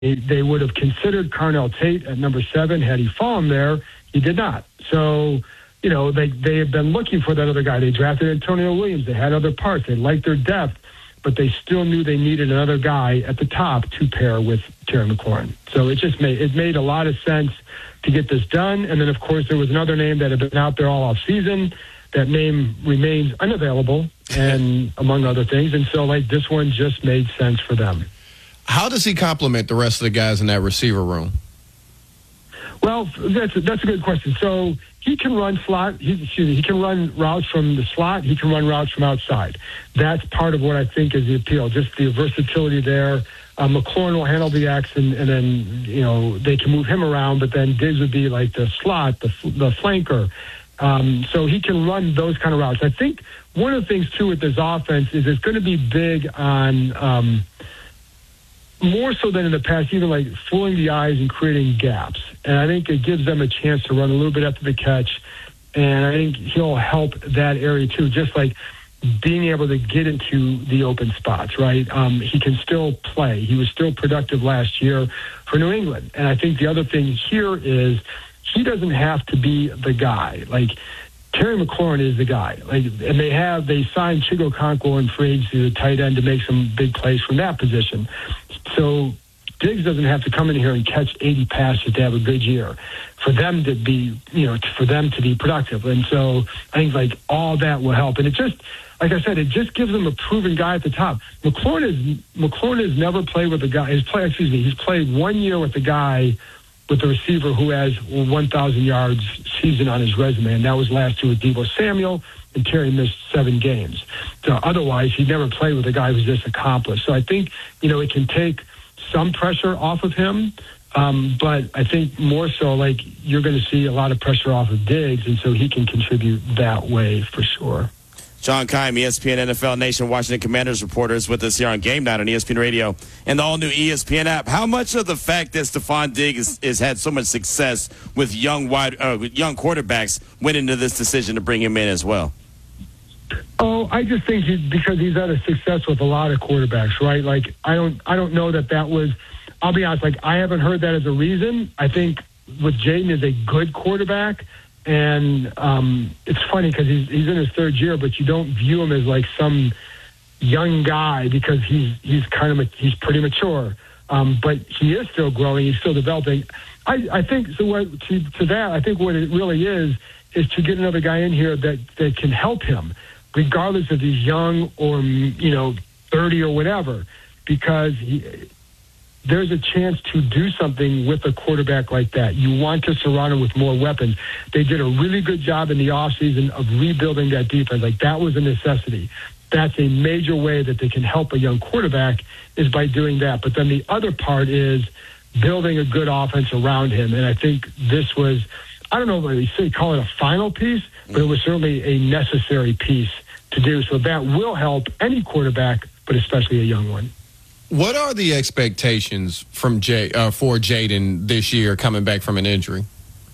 they would have considered Carnell Tate at number 7 had he fallen there. He did not. So, they have been looking for that other guy. They drafted Antonio Williams. They had other parts. They liked their depth, but they still knew they needed another guy at the top to pair with Terry McLaurin. So it made a lot of sense to get this done. And then, of course, there was another name that had been out there all off season. That name remains unavailable, and among other things. And so, this one just made sense for them. How does he complement the rest of the guys in that receiver room? Well, that's a good question. So he can run slot. He can run routes from the slot. He can run routes from outside. That's part of what I think is the appeal, just the versatility there. McLaurin will handle the X, and then, they can move him around, but then Diggs would be like the slot, the flanker. So he can run those kind of routes. I think one of the things, too, with this offense is it's going to be big on more so than in the past, even fooling the eyes and creating gaps. And I think it gives them a chance to run a little bit after the catch. And I think he'll help that area, too, just being able to get into the open spots, right? He can still play. He was still productive last year for New England. And I think the other thing here is he doesn't have to be the guy. Terry McLaurin is the guy. And they signed Chigo Okonkwo in free agency, the tight end, to make some big plays from that position. So Diggs doesn't have to come in here and catch 80 passes to have a good year for them to be, for them to be productive. And so I think all that will help. And it just, like I said, it just gives them a proven guy at the top. McLaurin has never played with a guy. He's played 1 year with a guy, with the receiver who has 1,000 yards season on his resume, and that was last year with Deebo Samuel, and Terry missed 7 games. So otherwise, he never played with a guy who's this accomplished. So I think, it can take some pressure off of him, but I think more so, you're going to see a lot of pressure off of Diggs, and so he can contribute that way for sure. John Keim, ESPN NFL Nation Washington Commanders reporter, is with us here on Game Night on ESPN Radio and the all-new ESPN app. How much of the fact that Stephon Diggs has had so much success with young quarterbacks went into this decision to bring him in as well? Oh, I just think because he's had a success with a lot of quarterbacks, right? I don't know that was. I'll be honest. I haven't heard that as a reason. I think with Jaden is a good quarterback. And it's funny because he's in his 3rd year, but you don't view him as some young guy because he's pretty mature. But he is still growing. He's still developing. I think so. To that, I think what it really is to get another guy in here that can help him, regardless if he's young or 30 or whatever, because there's a chance to do something with a quarterback like that. You want to surround him with more weapons. They did a really good job in the offseason of rebuilding that defense. That was a necessity. That's a major way that they can help a young quarterback is by doing that. But then the other part is building a good offense around him. And I think this was, I don't know if they call it a final piece, but it was certainly a necessary piece to do. So that will help any quarterback, but especially a young one. What are the expectations from for Jaden this year coming back from an injury?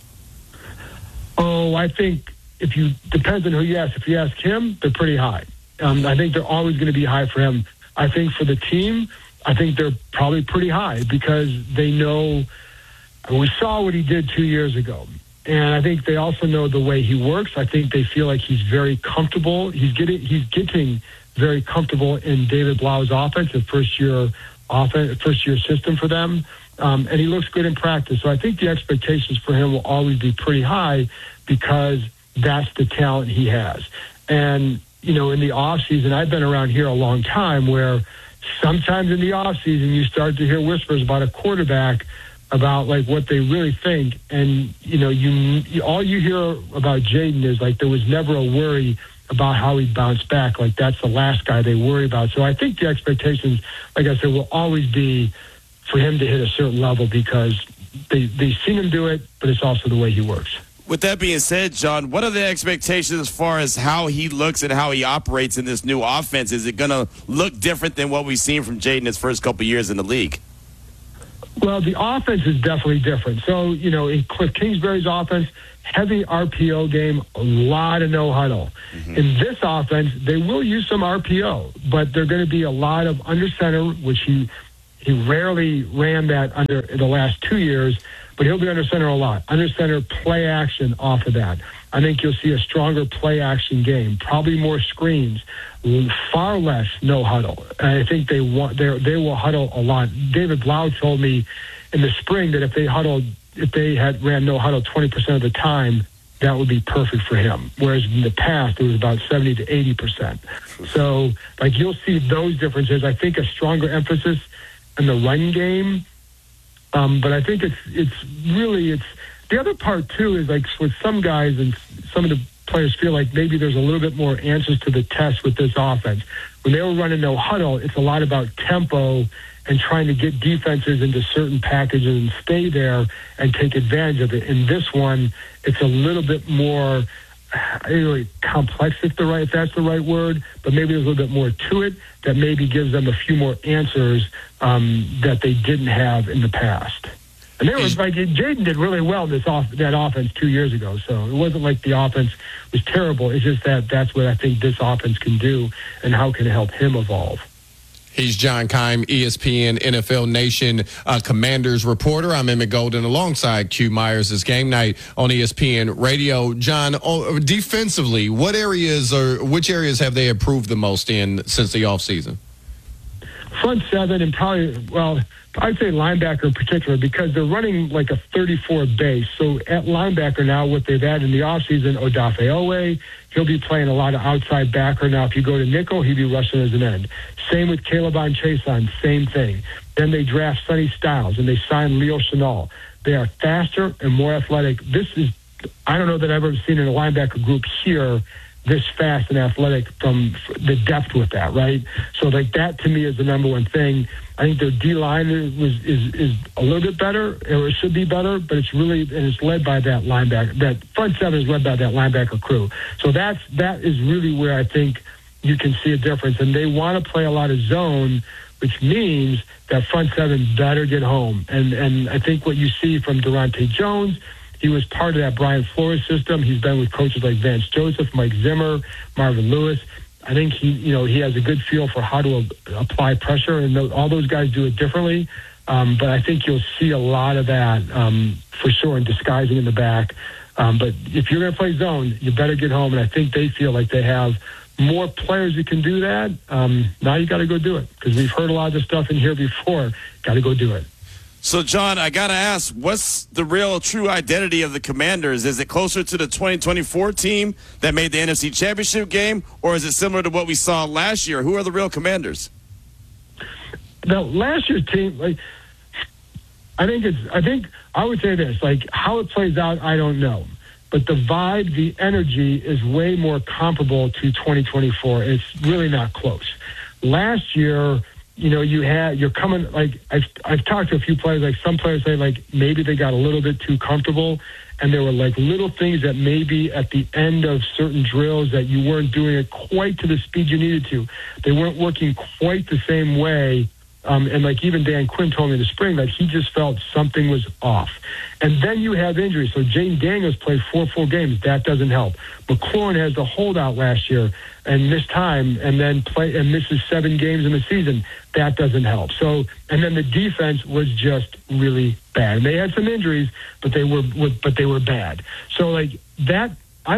Oh, I think depends on who you ask. If you ask him, they're pretty high. I think they're always going to be high for him. I think for the team, I think they're probably pretty high because they know we saw what he did 2 years ago. And I think they also know the way he works. I think they feel like he's very comfortable. He's getting very comfortable in David Blau's offense, the first year system for them. And he looks good in practice. So I think the expectations for him will always be pretty high because that's the talent he has. And, in the offseason, I've been around here a long time where sometimes in the offseason you start to hear whispers about a quarterback about what they really think. And, all you hear about Jaden is there was never a worry about how he'd bounce back. That's the last guy they worry about. So I think the expectations, like I said, will always be for him to hit a certain level because they've seen him do it, but it's also the way he works. With that being said, John, what are the expectations as far as how he looks and how he operates in this new offense? Is it going to look different than what we've seen from Jaden his first couple of years in the league? Well, the offense is definitely different. So, in Cliff Kingsbury's offense, heavy RPO game, a lot of no huddle. Mm-hmm. In this offense, they will use some RPO, but they're going to be a lot of under center, which he He rarely ran that under the last 2 years, but he'll be under center a lot. Under center, play action off of that. I think you'll see a stronger play action game, probably more screens, far less no huddle. And I think they will huddle a lot. David Blau told me in the spring that if they had ran no huddle 20% of the time, that would be perfect for him. Whereas in the past, it was about 70 to 80%. So, like, you'll see those differences. I think a stronger emphasis in the run game. But I think it's the other part too is like with some guys and some of the players feel like maybe there's a little bit more answers to the test with this offense. When they were running no huddle, it's a lot about tempo and trying to get defenses into certain packages and stay there and take advantage of it. In this one, it's a little bit more complex, if that's the right word, but maybe there's a little bit more to it that maybe gives them a few more answers that they didn't have in the past. And Jayden did really well in that offense 2 years ago, so it wasn't like the offense was terrible. It's just that's what I think this offense can do and how can it help him evolve. He's John Keim, ESPN NFL Nation Commanders reporter. I'm Emmett Golden alongside Q Myers. It's Game Night on ESPN Radio. John, defensively, which areas have they improved the most in since the offseason? Front seven and I'd say linebacker in particular because they're running like a 34 base. So at linebacker now, what they've added in the offseason, Odafe Oweh, he'll be playing a lot of outside backer. Now, if you go to nickel, he'll be rushing as an end. Same with Calebon Chason, same thing. Then they draft Sonny Styles, and they sign Leo Chenal. They are faster and more athletic. I don't know that I've ever seen in a linebacker group here this fast and athletic from the depth with that, right? So, like, that to me is the number one thing. I think their D-line is a little bit better, or it should be better, but it's led by that linebacker. That front seven is led by that linebacker crew. So that is really where I think you can see a difference. And they want to play a lot of zone, which means that front seven better get home. And I think what you see from Durante Jones, he was part of that Brian Flores system. He's been with coaches like Vance Joseph, Mike Zimmer, Marvin Lewis. I think he has a good feel for how to apply pressure, and all those guys do it differently. But I think you'll see a lot of that for sure in disguising in the back. But if you're going to play zone, you better get home. And I think they feel like they have more players who can do that. Now you got to go do it because we've heard a lot of this stuff in here before. Got to go do it. So, John, I got to ask, what's the real true identity of the Commanders? Is it closer to the 2024 team that made the NFC Championship game, or is it similar to what we saw last year? Who are the real Commanders? The last year's team, I think I would say this, how it plays out, I don't know. But the vibe, the energy is way more comparable to 2024. It's really not close. Last year, you're coming, I've talked to a few players, some players say, maybe they got a little bit too comfortable, and there were, little things that maybe at the end of certain drills that you weren't doing it quite to the speed you needed to. They weren't working quite the same way. And even Dan Quinn told me in the spring that he just felt something was off. And then you have injuries. So Jaden Daniels played 4 full games. That doesn't help. McLaurin has the holdout last year and missed time and then misses 7 games in the season. That doesn't help. So, and then the defense was just really bad. And they had some injuries, but they were bad. So that,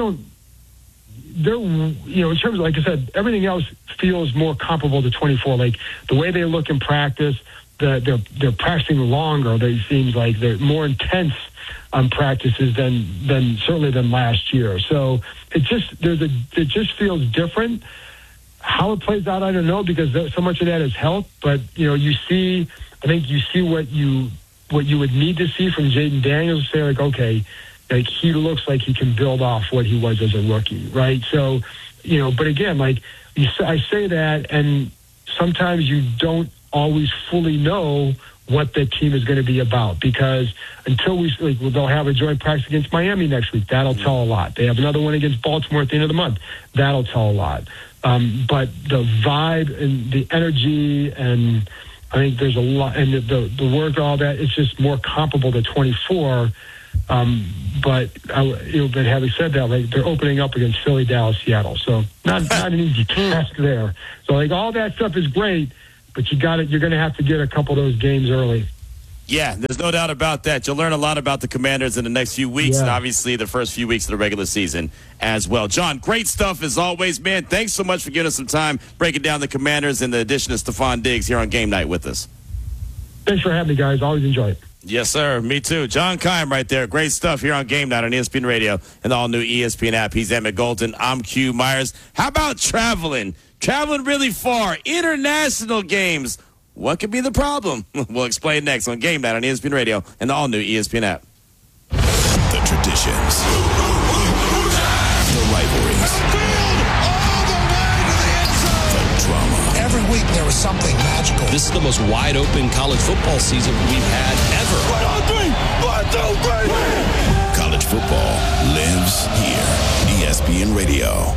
they're, in terms of, like I said, everything else feels more comparable to 24. The way they look in practice, they're practicing longer. It seems like they're more intense on practices than last year. So it just feels different. How it plays out, I don't know, because so much of that is health. But you see what you would need to see from Jaden Daniels to say okay. He looks like he can build off what he was as a rookie, right? So, but again, I say that, and sometimes you don't always fully know what the team is going to be about because until they'll have a joint practice against Miami next week. That'll tell a lot. They have another one against Baltimore at the end of the month. That'll tell a lot. But the vibe and the energy, and I think there's a lot, and the work, all that, it's just more comparable to 24. But having said that, they're opening up against Philly, Dallas, Seattle, so not an easy task there. So all that stuff is great, but you're going to have to get a couple of those games early. Yeah, there's no doubt about that. You'll learn a lot about the Commanders in the next few weeks, and obviously the first few weeks of the regular season as well. John, great stuff as always, man. Thanks so much for giving us some time breaking down the Commanders and the addition of Stephon Diggs here on Game Night with us. Thanks for having me, guys. Always enjoy it. Yes, sir. Me too. John Keim right there. Great stuff here on Game Night on ESPN Radio and the all-new ESPN app. He's Emmett Golden. I'm Q Myers. How about traveling? Traveling really far. International games. What could be the problem? We'll explain next on Game Night on ESPN Radio and the all-new ESPN app. The traditions. The rivalries. The drama. Every week there was something magical. This is the most wide-open college football season we've had ever. 1, 2, 3. College football lives here. ESPN Radio.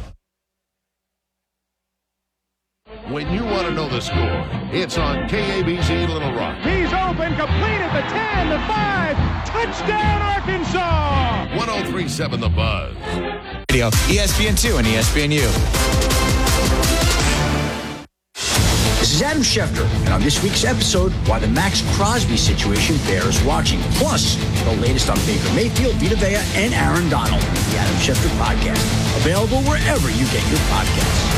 When you want to know the score, it's on KABC Little Rock. He's open, complete at the 10, the 5. Touchdown, Arkansas! 103.7 The Buzz. Radio, ESPN2 and ESPNU. This is Adam Schefter, and on this week's episode, why the Max Crosby situation bears watching. Plus, the latest on Baker Mayfield, Vita Vea, and Aaron Donald. The Adam Schefter Podcast. Available wherever you get your podcasts.